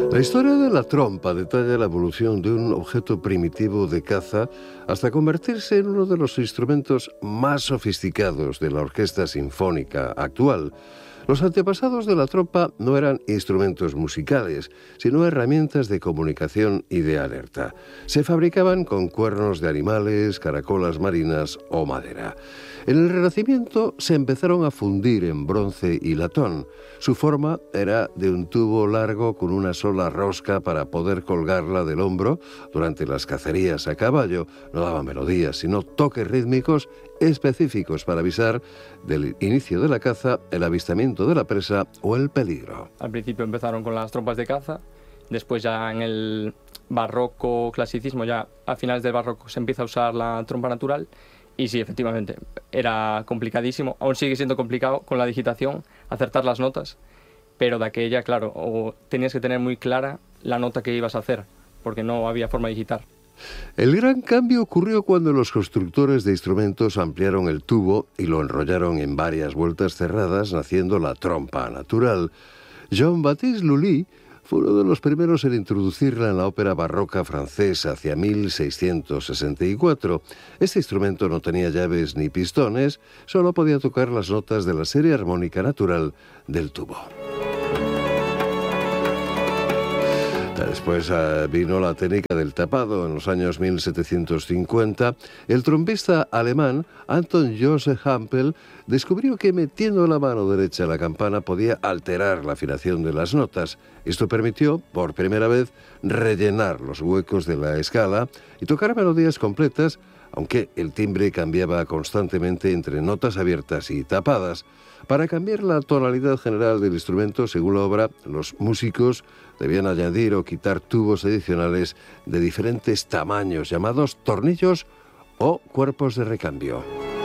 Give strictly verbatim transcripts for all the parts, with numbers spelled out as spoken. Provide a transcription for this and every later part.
La historia de la trompa detalla la evolución de un objeto primitivo de caza hasta convertirse en uno de los instrumentos más sofisticados de la orquesta sinfónica actual. Los antepasados de la trompa no eran instrumentos musicales, sino herramientas de comunicación y de alerta. Se fabricaban con cuernos de animales, caracolas marinas o madera. En el Renacimiento se empezaron a fundir en bronce y latón. Su forma era de un tubo largo con una sola rosca para poder colgarla del hombro durante las cacerías a caballo. No daba melodías, sino toques rítmicos específicos para avisar del inicio de la caza, el avistamiento de la presa o el peligro. Al principio empezaron con las trompas de caza, después ya en el barroco, clasicismo, ya a finales del barroco se empieza a usar la trompa natural. Y sí, efectivamente, era complicadísimo, aún sigue siendo complicado con la digitación, acertar las notas, pero de aquella, claro, o tenías que tener muy clara la nota que ibas a hacer, porque no había forma de digitar. El gran cambio ocurrió cuando los constructores de instrumentos ampliaron el tubo y lo enrollaron en varias vueltas cerradas, naciendo la trompa natural. Jean-Baptiste Lully fue uno de los primeros en introducirla en la ópera barroca francesa hacia mil seiscientos sesenta y cuatro. Este instrumento no tenía llaves ni pistones, solo podía tocar las notas de la serie armónica natural del tubo. Después uh, vino la técnica del tapado. En los años mil setecientos cincuenta, el trompista alemán Anton Joseph Hampel descubrió que metiendo la mano derecha en la campana podía alterar la afinación de las notas. Esto permitió, por primera vez, rellenar los huecos de la escala y tocar melodías completas, aunque el timbre cambiaba constantemente entre notas abiertas y tapadas. Para cambiar la tonalidad general del instrumento, según la obra, los músicos debían añadir o quitar tubos adicionales de diferentes tamaños, llamados tornillos o cuerpos de recambio.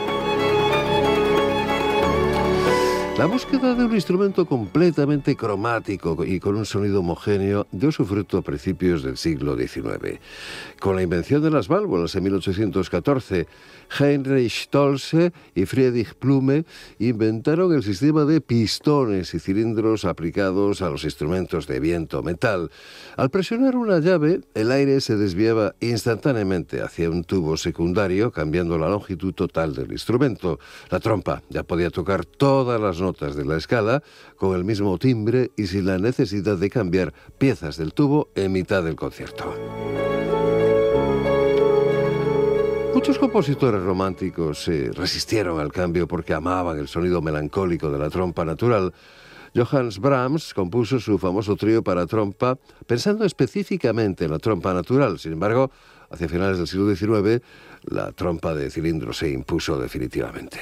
La búsqueda de un instrumento completamente cromático y con un sonido homogéneo dio su fruto a principios del siglo diecinueve. Con la invención de las válvulas en mil ochocientos catorce, Heinrich Stolze y Friedrich Blume inventaron el sistema de pistones y cilindros aplicados a los instrumentos de viento metal. Al presionar una llave, el aire se desviaba instantáneamente hacia un tubo secundario, cambiando la longitud total del instrumento. La trompa ya podía tocar todas las notas de la escala con el mismo timbre y sin la necesidad de cambiar piezas del tubo en mitad del concierto. Muchos compositores románticos se resistieron al cambio porque amaban el sonido melancólico de la trompa natural. Johannes Brahms compuso su famoso trío para trompa pensando específicamente en la trompa natural. Sin embargo, hacia finales del siglo diecinueve, la trompa de cilindro se impuso definitivamente.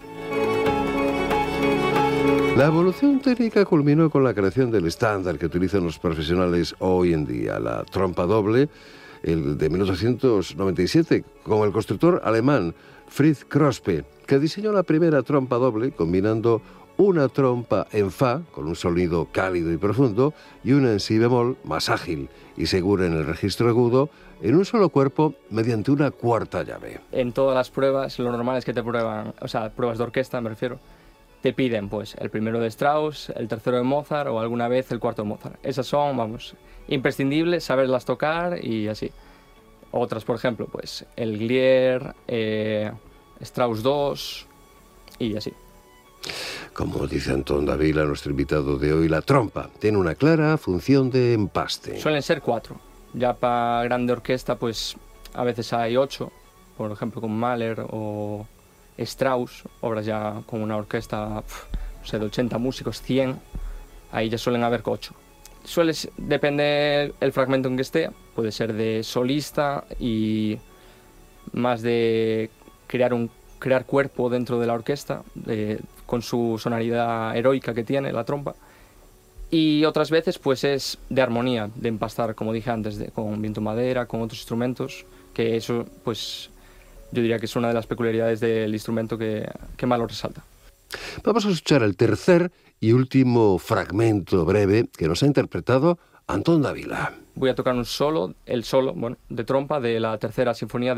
La evolución técnica culminó con la creación del estándar que utilizan los profesionales hoy en día, la trompa doble, el de mil ochocientos noventa y siete, con el constructor alemán Fritz Krospe, que diseñó la primera trompa doble combinando una trompa en fa, con un sonido cálido y profundo, y una en si bemol, más ágil y segura en el registro agudo, en un solo cuerpo mediante una cuarta llave. En todas las pruebas, lo normal es que te prueban, o sea, pruebas de orquesta me refiero, te piden pues el primero de Strauss, el tercero de Mozart o alguna vez el cuarto de Mozart. Esas son, vamos, imprescindibles, saberlas tocar y así. Otras, por ejemplo, pues el Glier, eh, Strauss dos y así. Como dice Antón Davila, nuestro invitado de hoy, la trompa tiene una clara función de empaste. Suelen ser cuatro. Ya para grande orquesta, pues a veces hay ocho, por ejemplo con Mahler o Strauss, obras ya con una orquesta pf, no sé, de ochenta músicos, cien, ahí ya suelen haber ocho. Suele depender el fragmento en que esté, puede ser de solista y más de crear un crear cuerpo dentro de la orquesta, de, con su sonoridad heroica que tiene la trompa. Y otras veces pues es de armonía, de empastar, como dije antes, de, con viento madera, con otros instrumentos, que eso pues yo diría que es una de las peculiaridades del instrumento que, que más lo resalta. Vamos a escuchar el tercer y último fragmento breve que nos ha interpretado Antón Davila. Voy a tocar un solo, el solo, bueno, de trompa de la tercera sinfonía de